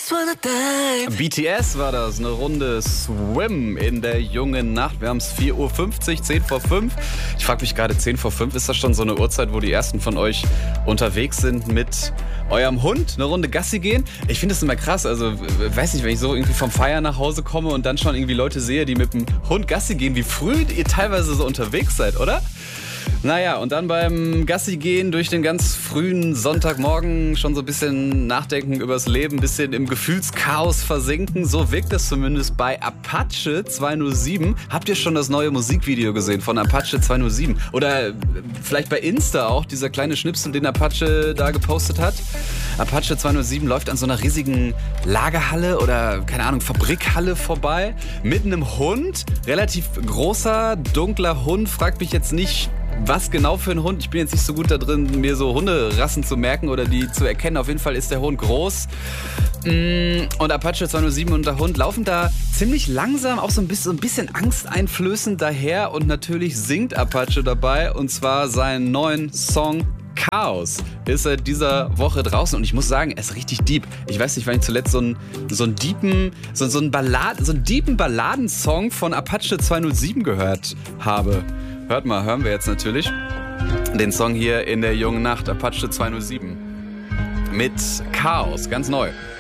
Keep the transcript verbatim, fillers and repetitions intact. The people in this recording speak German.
B T S war das, eine Runde Swim in der jungen Nacht. Wir haben es vier Uhr fünfzig, zehn vor fünf. Ich frage mich gerade, zehn vor fünf, ist das schon so eine Uhrzeit, wo die ersten von euch unterwegs sind mit eurem Hund, eine Runde Gassi gehen? Ich finde das immer krass, also weiß nicht, wenn ich so irgendwie vom Feiern nach Hause komme und dann schon irgendwie Leute sehe, die mit dem Hund Gassi gehen, wie früh ihr teilweise so unterwegs seid, oder? Naja, und dann beim Gassi gehen durch den ganz frühen Sonntagmorgen schon so ein bisschen nachdenken übers Leben, ein bisschen im Gefühlschaos versinken. So wirkt das zumindest bei Apache zwei null sieben. Habt ihr schon das neue Musikvideo gesehen von Apache zwei null sieben? Oder vielleicht bei Insta auch, dieser kleine Schnipsel, den Apache da gepostet hat? Apache zwei null sieben läuft an so einer riesigen Lagerhalle oder, keine Ahnung, Fabrikhalle vorbei. Mit einem Hund, relativ großer, dunkler Hund. Fragt mich jetzt nicht, was genau für ein Hund. Ich bin jetzt nicht so gut da drin, mir so Hunderassen zu merken oder die zu erkennen. Auf jeden Fall ist der Hund groß. Und Apache zwei null sieben und der Hund laufen da ziemlich langsam, auch so ein bisschen, so ein bisschen angsteinflößend daher. Und natürlich singt Apache dabei, und zwar seinen neuen Song Chaos ist seit dieser Woche draußen, und ich muss sagen, er ist richtig deep. Ich weiß nicht, wann ich zuletzt so einen so einen deepen, so, so einen Ballad, so einen deepen Balladensong von Apache zwei null sieben gehört habe. Hört mal, hören wir jetzt natürlich den Song hier in der jungen Nacht, Apache zwei null sieben mit Chaos, ganz neu.